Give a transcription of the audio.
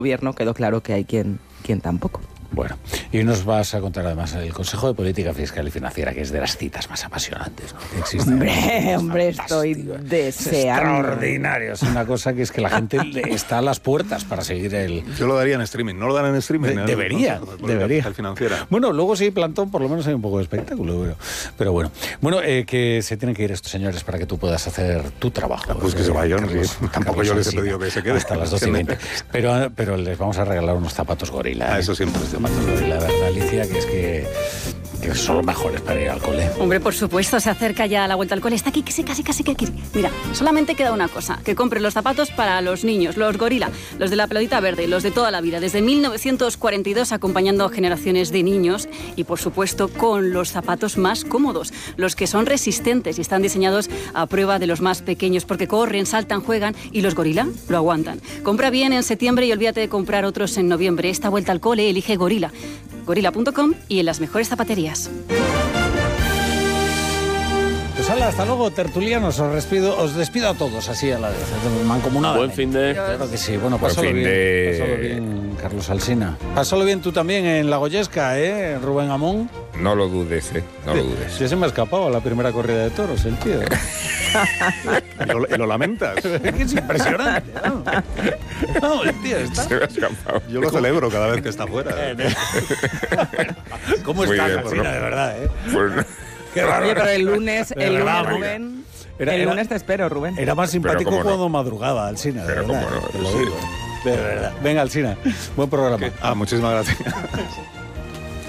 gobierno quedó claro que hay quien tampoco. Bueno, y nos vas a contar además el Consejo de Política Fiscal y Financiera, que es de las citas más apasionantes, ¿no?, que existen. Hombre, estoy deseando. Es extraordinario, es una cosa que es que la gente está a las puertas para seguir el... Yo lo daría en streaming, ¿no lo dan en streaming? Debería. Financiera. Bueno, luego sí, Plantón, por lo menos hay un poco de espectáculo, pero bueno. Bueno, que se tienen que ir estos señores para que tú puedas hacer tu trabajo. Pues que se vayan, tampoco yo les he pedido que se queden. Hasta las 12:20. Pero les vamos a regalar unos zapatos gorila. Eso siempre es de Y la verdad, Alicia, que es que son los mejores para ir al cole. Hombre, por supuesto, se acerca ya la vuelta al cole. Está aquí, casi que aquí. Mira, solamente queda una cosa, que compres los zapatos para los niños, los gorila, los de la pelotita verde, los de toda la vida, desde 1942 acompañando a generaciones de niños y, por supuesto, con los zapatos más cómodos, los que son resistentes y están diseñados a prueba de los más pequeños, porque corren, saltan, juegan y los gorila lo aguantan. Compra bien en septiembre y olvídate de comprar otros en noviembre. Esta vuelta al cole elige Gorila. Gorila.com y en las mejores zapaterías. Pues hala, hasta luego, tertulianos. Os despido a todos así a la vez. Mancomunada. Buen fin de... Claro que sí. Bueno, pásalo bien, Carlos Alsina. Pásalo bien tú también en La Goyesca, Rubén Amón. No lo dudes, no lo dudes. Sí, se me ha escapado a la primera corrida de toros, el tío. Y lo lamentas. Es impresionante, ¿no? No, el tío está... Se me ha escapado. Yo lo celebro cada vez que está fuera. ¿Cómo Muy estás, bien, Alsina, bueno. de verdad, Pues, Qué raro. Oye, pero el lunes, verdad, Rubén... Era- el lunes te espero, Rubén. Era más simpático cómo no. cuando madrugaba, Alsina, de Pero verdad. cómo no, Te lo sí. digo. De verdad. Venga, Alsina, buen programa. Muchísimas gracias.